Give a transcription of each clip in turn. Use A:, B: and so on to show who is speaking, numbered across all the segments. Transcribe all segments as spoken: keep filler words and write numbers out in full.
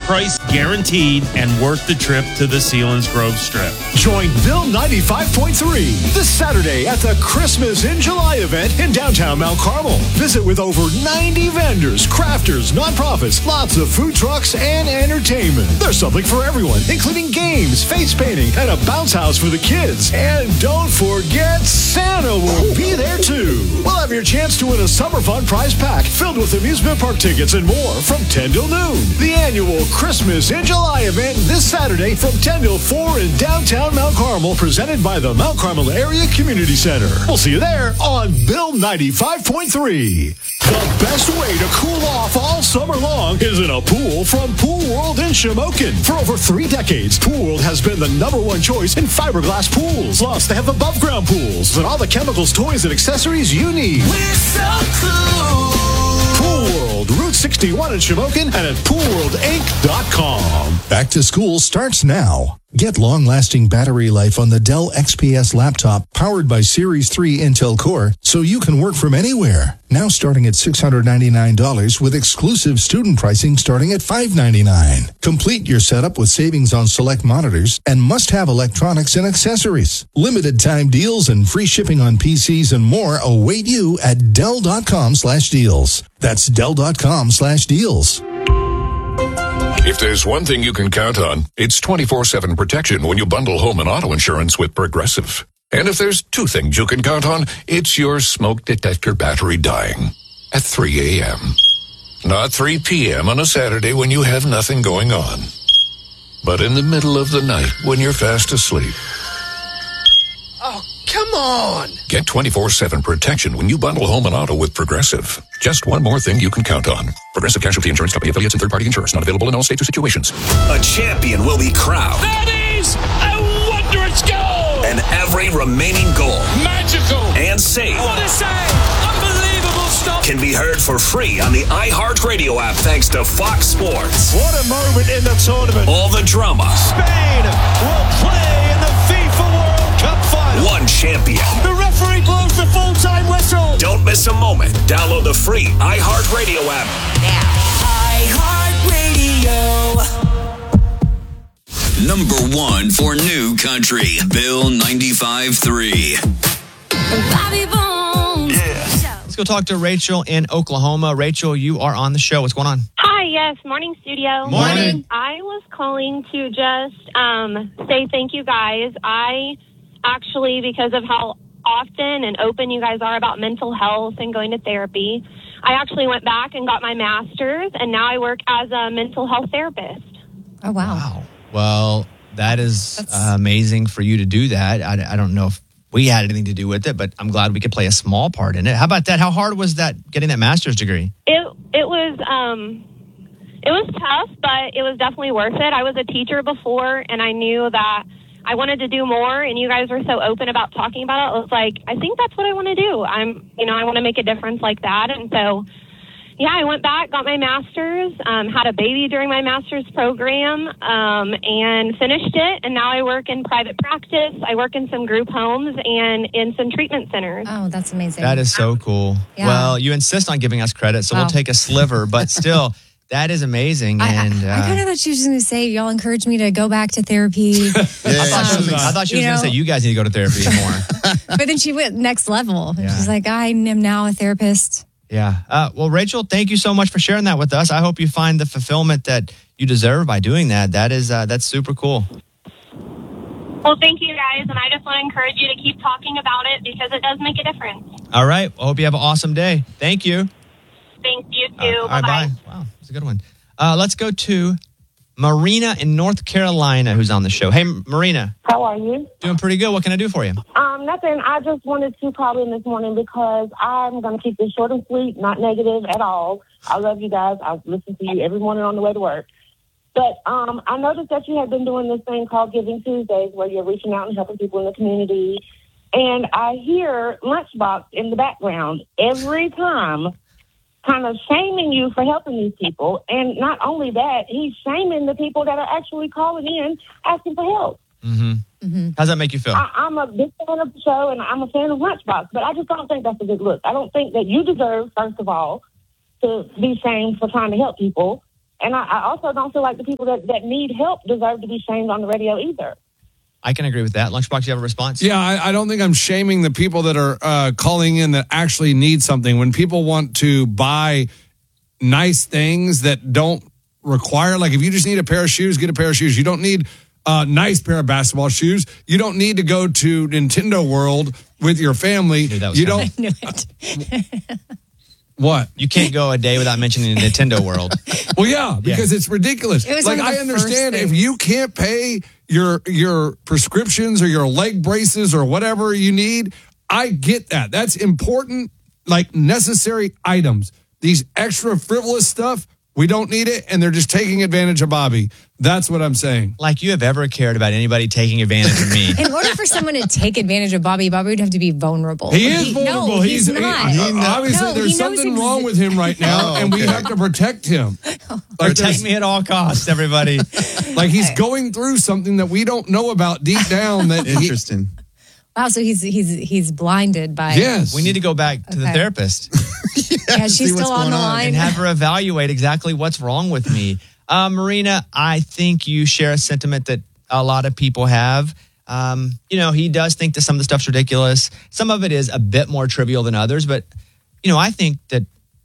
A: price guaranteed and worth the trip to the Sealands Grove Strip.
B: Join Bill ninety-five point three this Saturday at the Christmas in July event in downtown Mount Carmel. Visit with over ninety vendors, crafters, nonprofits, lots of food trucks, and entertainment. There's something for everyone, including games, face painting, and a bounce house for the kids. And don't forget, Santa will be there too. We'll have your chance to win a summer fun prize pack filled with amusement park tickets and more from ten till noon. The annual Christmas in July event this Saturday from ten till four in downtown Mount Carmel, presented by the Mount Carmel Area Community Center. We'll see you there on Bill ninety-five point three. The best way to cool off all summer long is in a pool from Pool World in Shamokin. For over three decades, Pool World has been the number one choice in fiberglass pools. Plus, they have above-ground pools and all the chemicals, toys, and accessories you need.
C: We're so cool.
B: Pool World, Route sixty-one in Shamokin and at pool world inc dot com.
D: Back to school starts now. Get long-lasting battery life on the Dell X P S laptop powered by Series three Intel Core so you can work from anywhere. Now starting at six hundred ninety-nine dollars with exclusive student pricing starting at five hundred ninety-nine dollars. Complete your setup with savings on select monitors and must-have electronics and accessories. Limited time deals and free shipping on P Cs and more await you at Dell.com slash deals. That's Dell.com slash deals.
E: If there's one thing you can count on, it's twenty-four seven protection when you bundle home and auto insurance with Progressive. And if there's two things you can count on, it's your smoke detector battery dying at three a.m. Not three p.m. on a Saturday when you have nothing going on, but in the middle of the night when you're fast asleep.
C: Oh, come on.
E: Get twenty-four seven protection when you bundle home and auto with Progressive. Just one more thing you can count on. Progressive Casualty Insurance Company, affiliates, and third-party insurers. Not available in all states or situations.
F: A champion will be crowned.
G: That is a wondrous goal.
F: And every remaining goal.
G: Magical.
F: And save.
G: What a save. Unbelievable stuff.
F: Can be heard for free on the iHeartRadio app thanks to Fox Sports.
B: What a moment in the tournament.
F: All the drama.
B: Spain will play in the FIFA World Cup final.
F: One champion.
B: The referee blows the full-time whistle.
F: Don't miss a moment. Download the free iHeartRadio app
C: Now. iHeartRadio.
H: Number one for new country, Bill ninety-five three.
C: Bobby Bones.
F: Yeah.
I: Let's go talk to Rachel in Oklahoma. Rachel, you are on the show. What's going on?
J: Hi, yes. Morning, studio.
I: Morning.
J: I was calling to just um, say thank you, guys. I actually, because of how often and open you guys are about mental health and going to therapy, I actually went back and got my master's, and now I work as a mental health therapist.
K: Oh, wow.
I: Wow. Well, that is
K: That's-
I: uh, amazing for you to do that. I, I don't know if we had anything to do with it, but I'm glad we could play a small part in it. How about that? How hard was that getting that master's degree?
J: It it was um, it was tough, but it was definitely worth it. I was a teacher before, and I knew that I wanted to do more, and you guys were so open about talking about it. I was like, I think that's what I want to do. I'm, you know, I want to make a difference like that. And so, yeah, I went back, got my master's, um, had a baby during my master's program, um, and finished it. And now I work in private practice. I work in some group homes and in some treatment centers.
K: Oh, that's amazing.
I: That is so cool.
K: Yeah.
I: Well, you insist on giving us credit, so
K: Wow.
I: we'll take a sliver, but still, that is amazing.
K: I,
I: and
K: I, I
I: uh,
K: kind of thought she was going to say, y'all encouraged me to go back to therapy.
I: I thought she was, I thought she was
K: You
I: going to
K: know-
I: say, you guys need to go to therapy more.
K: But then she went next level.
I: Yeah.
K: She's like, I am now a therapist.
I: Yeah. Uh, well, Rachel, thank you so much for sharing that with us. I hope you find the fulfillment that you deserve by doing that. That is, uh, that's super cool.
J: Well, thank you guys, and I just want to encourage you to keep talking about it because it does make a difference.
I: All right. I hope you have an awesome day. Thank you.
J: Thank you, too.
I: Uh, all right,
J: Bye-bye.
I: bye. Wow, that's a good one. Uh, let's go to Marina in North Carolina, who's on the show. Hey, Marina.
L: How are you?
I: Doing pretty good. What can I do for you?
L: Um, nothing. I just wanted to call in this morning because I'm going to keep this short and sweet, not negative at all. I love you guys. I listen to you every morning on the way to work. But um, I noticed that you have been doing this thing called Giving Tuesdays where you're reaching out and helping people in the community. And I hear Lunchbox in the background every time, kind of shaming you for helping these people. And not only that, he's shaming the people that are actually calling in asking for help.
I: Mm-hmm.
K: Mm-hmm.
I: How's that make you feel?
L: I, I'm a big fan of the show, and I'm a fan of Lunchbox, but I just don't think that's a good look. I don't think that you deserve, first of all, to be shamed for trying to help people. And I, I also don't feel like the people that, that need help deserve to be shamed on the radio either.
I: I can agree with that. Lunchbox, you have a response?
M: Yeah, I, I don't think I'm shaming the people that are uh, calling in that actually need something. When people want to buy nice things that don't require, like if you just need a pair of shoes, get a pair of shoes. You don't need a nice pair of basketball shoes. You don't need to go to Nintendo World with your family. You don't.
K: I knew it.
M: What?
I: You can't go a day without mentioning Nintendo World.
M: Well, yeah, because yeah. it's ridiculous.
K: It was
M: like,
K: one of the
M: I understand
K: first
M: if you can't pay your your prescriptions or your leg braces or whatever you need, I get that. That's important, like necessary items. These extra frivolous stuff, we don't need it, and they're just taking advantage of Bobby. That's what I'm saying.
I: Like you have ever cared about anybody taking advantage of me.
K: In order for someone to take advantage of Bobby, Bobby would have to be vulnerable.
M: He is
K: He-
M: vulnerable.
K: No, he's,
M: he-
K: not.
M: he- obviously,
K: No,
M: there's
K: he knows
M: something
K: ex-
M: wrong with him right now,
N: Oh,
M: and we
N: okay.
M: have to protect him. Like,
I: Protect
M: there's-
I: me at all costs, everybody.
M: like he's going through something that we don't know about deep down. That he,
N: Interesting.
K: Wow, so he's he's he's blinded by.
M: yes,
I: We need to go back to the
K: Okay.
I: therapist
K: Yeah,
N: See
K: she's
N: what's
K: still on
N: going
K: the
N: on.
K: line.
I: and have her evaluate exactly what's wrong with me. Uh, Marina, I think you share a sentiment that a lot of people have. Um, you know, he does think that some of the stuff's ridiculous. Some of it is a bit more trivial than others, but you know, I think that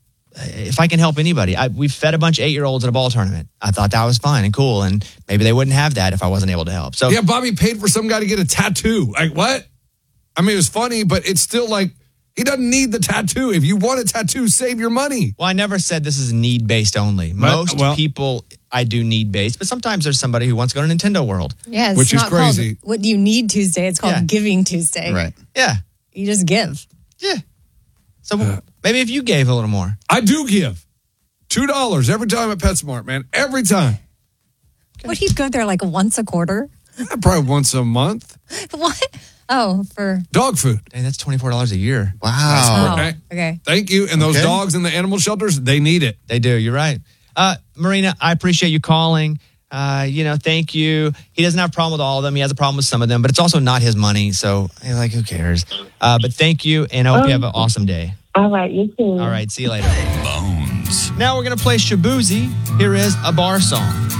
I: if I can help anybody, I, we've fed a bunch of eight-year-olds at a ball tournament. I thought that was fine and cool, and maybe they wouldn't have that if I wasn't able to help. So
M: yeah, Bobby paid for some guy to get a tattoo. Like what? I mean, it was funny, but it's still like he doesn't need the tattoo. If you want a tattoo, save your money.
I: Well, I never said this is need-based only. Most
M: well-
I: people, I do need-based, but sometimes there's somebody who wants to go to Nintendo World.
K: Yeah, it's
M: Which is
K: not
M: crazy.
K: called What Do You Need Tuesday? It's called
I: Yeah.
K: Giving Tuesday.
N: Right.
I: Yeah,
K: You just give.
I: yeah. So maybe if you gave a little more.
M: I do give two dollars every time at PetSmart, man. Every time.
K: What do you go there like once a quarter?
M: Probably once a month.
K: What? Oh, for
M: Dog food.
I: Hey, that's twenty-four dollars a year.
N: Wow.
K: oh,
M: Okay.
K: okay.
M: Thank you. And those
N: Okay.
M: dogs in the animal shelters, they need it.
I: They do. You're right. Uh, Marina, I appreciate you calling. Uh, you know, thank you. He doesn't have a problem with all of them. He has a problem with some of them, but it's also not his money. So, hey, like, who cares? Uh, but thank you, and I hope you have an awesome day.
L: All right, you too.
I: All right, see you later.
H: Bones.
I: Now we're going to play Shabuzi. Here is a bar song.